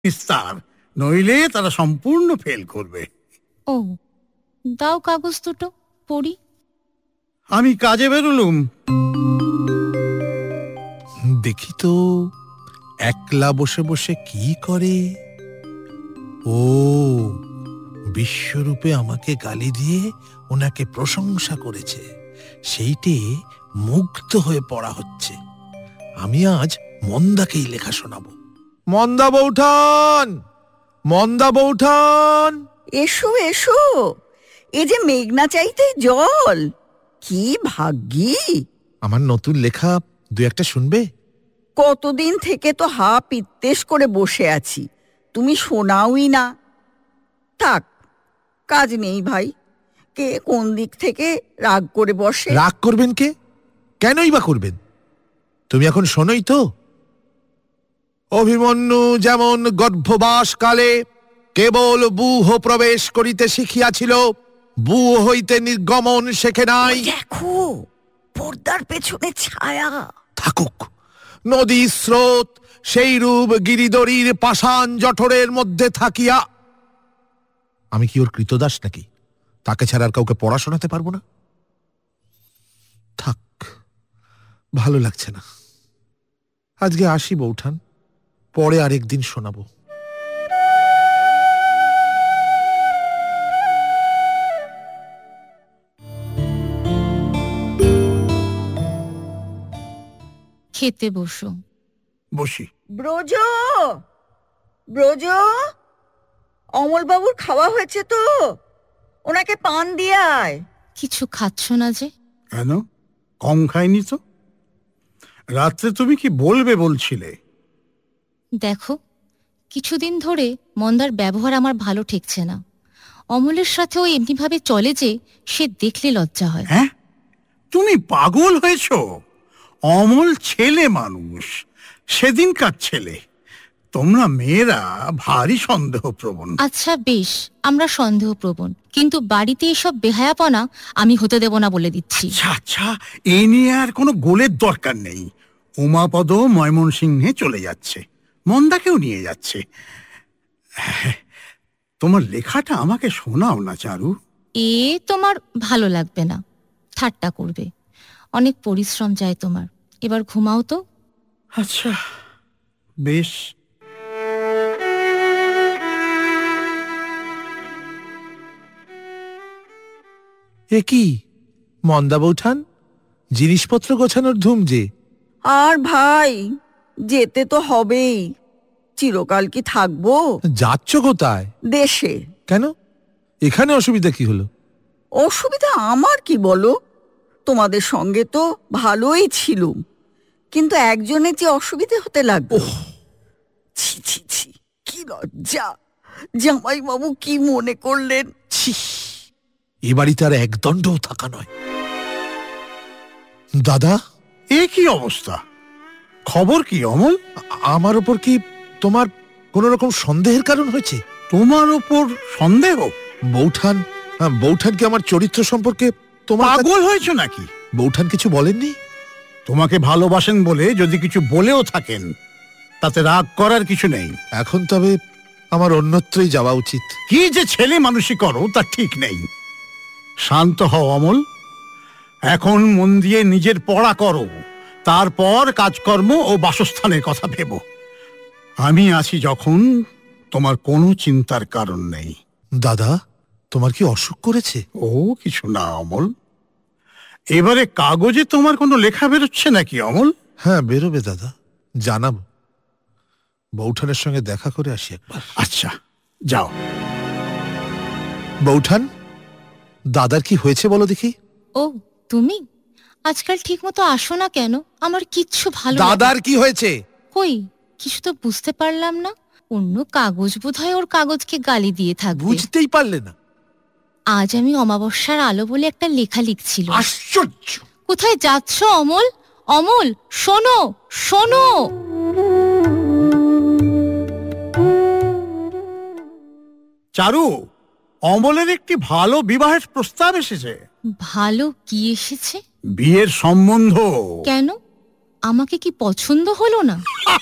নিস্তার, নইলে তারা সম্পূর্ণ ফেল করবে। ও, দাও কাগজ দুটো পড়ি। আমি কাজে বেরোলুম। দেখি তো একলা বসে বসে কি করে। ও, বিশ্বরূপে আমাকে গালি দিয়ে ওনাকে প্রশংসা করেছে, সেইটে মুগ্ধ হয়ে পড়া হচ্ছে। আমি আজ মন্দাকেই লেখা শোনাবো। মন্দা বৌঠান, মন্দা বৌঠান, এসো এসো, এ যে মেঘনা চাইতে জল, কি ভাগ্যি। আমার নতুন লেখা দু একটা শুনবে? কতদিন থেকে তো হা পিত্তেশ করে বসে আছি, তুমি শোনাওই না। থাক, কাজ নেই ভাই, কে কোন দিক থেকে রাগ করে বসে। রাগ করবেন কে? কেনই বা করবেন? তুমি এখন শোনোই তো। অভিমন্যু যেমন গর্ভবাস কালে কেবল বুহ প্রবেশ করিতে শিখিয়াছিল, বুহ হইতে নির্গমন শেখে নাই। দেখো, পর্দার পেছনে ছায়া। থাকুক, নদী স্রোত সেই রূপ গিরিদরির পাষাণ জঠরের মধ্যে থাকিয়া। আমি কি ওর কৃতদাস নাকি? তাকে ছাড়া আর কাউকে পড়া শোনাতে পারবো না? থাক, ভালো লাগছে না। আজকে আসি বৌঠান, পরে আরেকদিন শোনাবো। খেতে বসো। বসি। ব্রজ, ব্রজ, অমলবাবুর খাওয়া হয়েছে তো, ওনাকে পান দিয়ে আয়। কিছু খাচ্ছ না যে? কেন, কম খাইনি তো? রাত্রে তুমি কি বলবে বলছিলে? দেখো, কিছুদিন ধরে মন্দার ব্যবহার আমার ভালো ঠেকছে না। অমলের সাথেও এমনিভাবে চলে যে সে দেখলে লজ্জা হয়। হ্যাঁ, তুমি পাগল হয়েছ? অমল ছেলে মানুষ, সেদিনকার ছেলে। তোমরা মেয়েরা ভারী সন্দেহপ্রবণ। আচ্ছা বেশ, আমরা সন্দেহপ্রবণ, কিন্তু বাড়িতে এসব বেহায়াপনা আমি হতে দেব না বলে দিচ্ছি। আচ্ছা আচ্ছা, এ নিয়ে আর কোনো গোলের দরকার নেই। উমাপদ ময়মনসিংহে চলে যাচ্ছে, মন্দাকেও নিয়ে যাচ্ছে। তোমার লেখাটা আমাকে শোনাও না চারু। এ তোমার ভালো লাগবে না, ঠাট্টা করবে। অনেক পরিশ্রম যায় তোমার, এবার ঘুমাও তো। আচ্ছা বেশ। এ কি মন্দা বৌঠান, জিনিসপত্র গোছানোর ধুম যে। আর ভাই, যেতে তো হবেই, চিরকাল কি থাকবো? যাচ্ছ কোথায়? দেশে। কেন, এখানে অসুবিধা কি হলো? অসুবিধা আমার কি বলো? তোমাদের সঙ্গে তো ভালোই ছিলুম, কিন্তু একজনের যে অসুবিধে হতে লাগলো। ছি ছি ছি, কি লজ্জা! জামাই বাবু কি মনে করলেন? ছি, এ বাড়িতে আর একদণ্ডও থাকা নয়। দাদা, এ কি অবস্থা? খবর কি অমল? আমার ওপর কি তোমার কোন রকম সন্দেহের কারণ হয়েছে? তোমার ওপর সন্দেহ? বৌঠান, বৌঠান কি আমার চরিত্র সম্পর্কে তোমার পাগল হয়েছ নাকি? বৌঠান কিছু বলেননি? তোমাকে ভালোবাসেন বলে যদি কিছু বলেও থাকেন, তাতে রাগ করার কিছু নেই। এখন তবে আমার অন্যত্রই যাওয়া উচিত। কি যে ছেলে মানুষই করো তা ঠিক নেই। শান্ত হও অমল, এখন মন দিয়ে নিজের পড়া করো, তারপর কাজকর্ম ও বাসস্থানের কথা ভেবো। আমি আছি যখন, তোমার কোনো চিন্তার কারণ নেই। দাদা, তোমার কি অসুখ করেছে? ও কিছু না অমল। এবারে কাগজে তোমার কোনো লেখা বেরোচ্ছে নাকি অমল? হ্যাঁ, বেরোবে দাদা, জানাবো। বৌঠানের সঙ্গে দেখা করে আসি একবার। আচ্ছা, যাও। বৌঠান, দাদার কি হয়েছে বলো দেখি। ও তুমি আজকাল ঠিক মতো আসো না কেন? আমার কিচ্ছু ভালো দাদার কি হয়েছে? কই, কিছু তো বুঝতে পারলাম না। অন্য কাগজ বোধহয় ওর কাগজকে গালি দিয়ে থাকবে। বুঝতেই পারলে না? আজ আমি অমাবস্যার আলো বলে একটা লেখা লিখছিল। আশ্চর্য! কোথায় যাচ্ছ অমল? অমল, শোনো শোনো। চারু, অমলের একটি ভালো বিবাহের প্রস্তাব এসেছে। ভালো কি এসেছে? বিয়ের সম্বন্ধ। কেন, আমাকে কি পছন্দ হলো না?